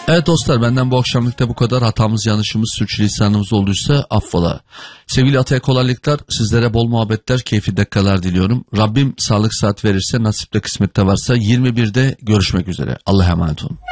Evet dostlar, benden bu akşamlıkta bu kadar. Hatamız, yanlışımız, sürçülisanımız olduysa affola. Sevgili Atay'a kolaylıklar, sizlere bol muhabbetler, keyifli dakikalar diliyorum. Rabbim sağlık saat verirse, nasipte kısmette varsa 21'de görüşmek üzere. Allah'a emanet olun.